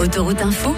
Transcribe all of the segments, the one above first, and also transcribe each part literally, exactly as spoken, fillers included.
Autoroute Info,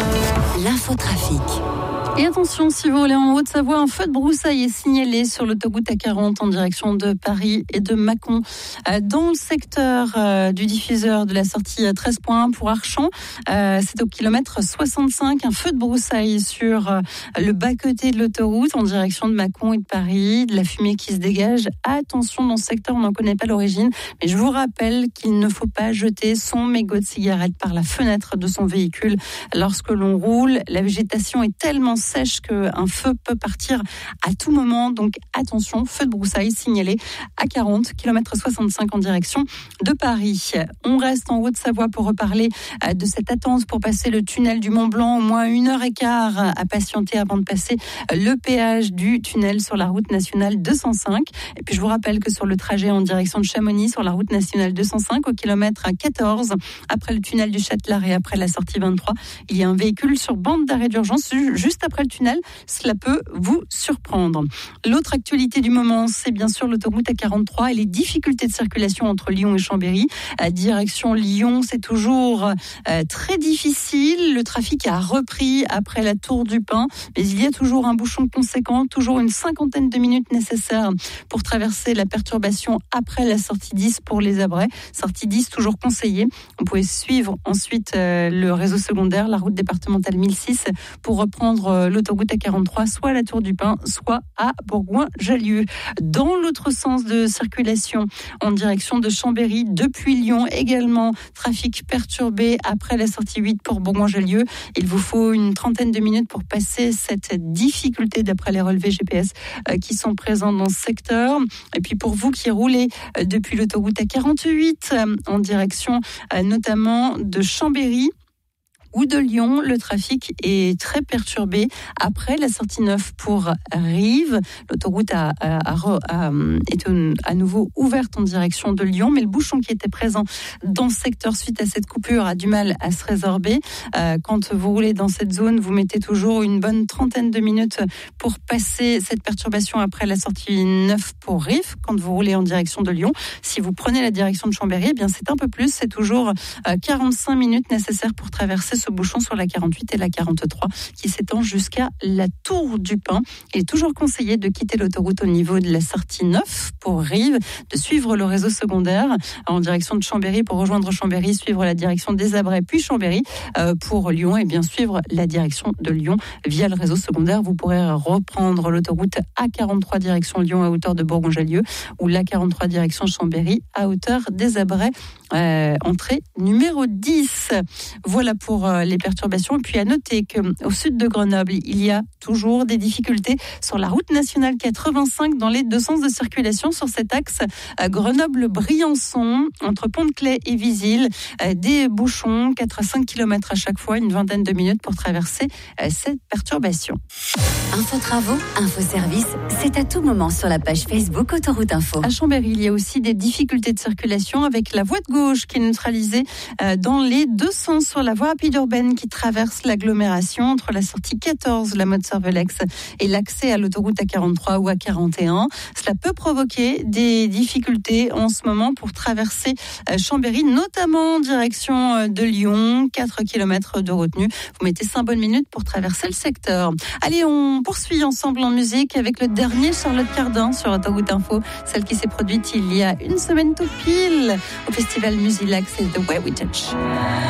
l'infotrafic. Et attention, si vous roulez en Haute-Savoie, un feu de broussailles est signalé sur l'autoroute A quarante en direction de Paris et de Mâcon. Dans le secteur du diffuseur de la sortie treize point un pour Archamps, c'est au kilomètre soixante-cinq, un feu de broussailles sur le bas-côté de l'autoroute en direction de Mâcon et de Paris, de la fumée qui se dégage. Attention, dans ce secteur, on n'en connaît pas l'origine, mais je vous rappelle qu'il ne faut pas jeter son mégot de cigarette par la fenêtre de son véhicule lorsque l'on roule. La végétation est tellement sèche qu'un feu peut partir à tout moment. Donc attention, feu de broussailles signalé à quarante, kilomètre soixante-cinq en direction de Paris. On reste en Haute-Savoie pour reparler de cette attente pour passer le tunnel du Mont-Blanc. Au moins une heure et quart à patienter avant de passer le péage du tunnel sur la route nationale deux cent cinq. Et puis je vous rappelle que sur le trajet en direction de Chamonix, sur la route nationale deux cent cinq, au kilomètre quatorze, après le tunnel du Châtelard et après la sortie vingt-trois, il y a un véhicule sur bande d'arrêt d'urgence juste après le tunnel. Cela peut vous surprendre. L'autre actualité du moment, c'est bien sûr l'autoroute A quarante-trois et les difficultés de circulation entre Lyon et Chambéry. À direction Lyon, c'est toujours euh, très difficile. Le trafic a repris après la Tour du Pin, mais il y a toujours un bouchon conséquent, toujours une cinquantaine de minutes nécessaires pour traverser la perturbation après la sortie dix pour les Abrais. Sortie dix toujours conseillée. Vous pouvez suivre ensuite euh, le réseau secondaire, la route départementale mille six, pour reprendre euh, l'autoroute A quarante-trois, soit à la Tour du Pin, soit à Bourgoin-Jallieu. Dans l'autre sens de circulation, en direction de Chambéry, depuis Lyon également, trafic perturbé après la sortie huit pour Bourgoin-Jallieu. Il vous faut une trentaine de minutes pour passer cette difficulté d'après les relevés G P S euh, qui sont présents dans ce secteur. Et puis pour vous qui roulez euh, depuis l'autoroute A quarante-huit, euh, en direction euh, notamment de Chambéry, ou de Lyon, le trafic est très perturbé après la sortie neuf pour Rives. L'autoroute a, a, a, a, est à nouveau ouverte en direction de Lyon, mais le bouchon qui était présent dans ce secteur suite à cette coupure a du mal à se résorber. Euh, quand vous roulez dans cette zone, vous mettez toujours une bonne trentaine de minutes pour passer cette perturbation après la sortie neuf pour Rives. Quand vous roulez en direction de Lyon, si vous prenez la direction de Chambéry, eh bien c'est un peu plus, c'est toujours euh, quarante-cinq minutes nécessaires pour traverser ce bouchon sur la quarante-huit et la quarante-trois qui s'étend jusqu'à la Tour du Pin. Il est toujours conseillé de quitter l'autoroute au niveau de la sortie neuf pour Rives, de suivre le réseau secondaire en direction de Chambéry pour rejoindre Chambéry, suivre la direction des Abrais puis Chambéry euh, pour Lyon et bien suivre la direction de Lyon via le réseau secondaire. Vous pourrez reprendre l'autoroute A quarante-trois direction Lyon à hauteur de Bourgoin-Jallieu ou l'A quarante-trois direction Chambéry à hauteur des Abrais. Euh, entrée numéro dix. Voilà pour euh, les perturbations. Et puis à noter qu'au sud de Grenoble, il y a toujours des difficultés sur la route nationale quatre-vingt-cinq dans les deux sens de circulation sur cet axe euh, Grenoble-Briançon entre Pont-de-Claix et Visil. Euh, des bouchons, quatre à cinq kilomètres à chaque fois, une vingtaine de minutes pour traverser euh, cette perturbation. Info travaux, info service, c'est à tout moment sur la page Facebook Autoroute Info. À Chambéry, il y a aussi des difficultés de circulation avec la voie de gauche qui est neutralisée euh, dans les deux sens sur la voie rapide urbaine qui traverse l'agglomération entre la sortie quatorze, la Motte-Cervelex, et l'accès à l'autoroute A quarante-trois ou A quarante et un. Cela peut provoquer des difficultés en ce moment pour traverser euh, Chambéry, notamment en direction euh, de Lyon, quatre kilomètres de retenue. Vous mettez cinq bonnes minutes pour traverser le secteur. Allez, on poursuit ensemble en musique avec le dernier Charlotte Cardin sur Autoroute Info, celle qui s'est produite il y a une semaine tout pile au festival Musilac, c'est The Way We Touch.